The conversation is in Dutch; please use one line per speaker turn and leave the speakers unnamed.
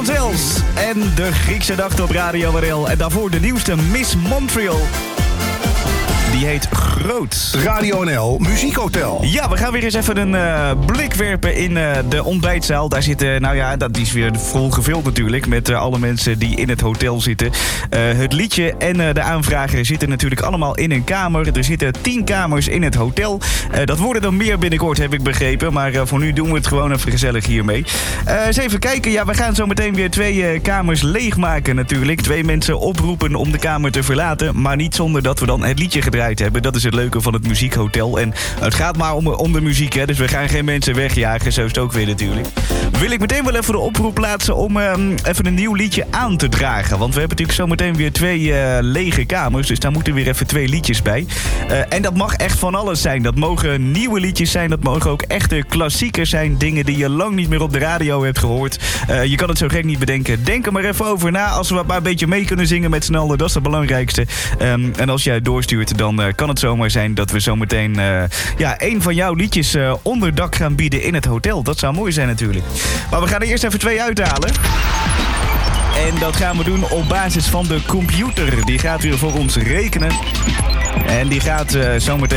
Zels en de Griekse Nacht op Radio NL. En daarvoor de nieuwste Miss Montreal. Die heet Groot.
Radio NL Muziekhotel.
Ja, we gaan weer eens even een blik werpen in de ontbijtzaal. Daar zitten, nou ja, dat is weer vol gevuld natuurlijk met alle mensen die in het hotel zitten. Het liedje en de aanvrager zitten natuurlijk allemaal in een kamer. Er zitten 10 kamers in het hotel. Dat worden er meer binnenkort, heb ik begrepen. Maar voor nu doen we het gewoon even gezellig hiermee. Eens even kijken. Ja, we gaan zo meteen weer 2 kamers leegmaken natuurlijk. 2 mensen oproepen om de kamer te verlaten. Maar niet zonder dat we dan het liedje gedraaid hebben. Dat is het leuke van het muziekhotel. En het gaat maar om de muziek, hè. Dus we gaan geen mensen wegjagen. Zo is het ook weer natuurlijk. Wil ik meteen wel even de oproep plaatsen om even een nieuw liedje aan te dragen. Want we hebben natuurlijk zometeen weer 2 lege kamers. Dus daar moeten weer even 2 liedjes bij. En dat mag echt van alles zijn. Dat mogen nieuwe liedjes zijn. Dat mogen ook echte klassiekers zijn. Dingen die je lang niet meer op de radio hebt gehoord. Je kan het zo gek niet bedenken. Denk er maar even over na. Als we maar een beetje mee kunnen zingen met z'n allen. Dat is het belangrijkste. En als jij het doorstuurt, dan kan het zomaar zijn dat we zometeen een van jouw liedjes onderdak gaan bieden in het hotel. Dat zou mooi zijn natuurlijk. Maar we gaan er eerst even 2 uithalen. En dat gaan we doen op basis van de computer. Die gaat weer voor ons rekenen. En die gaat zometeen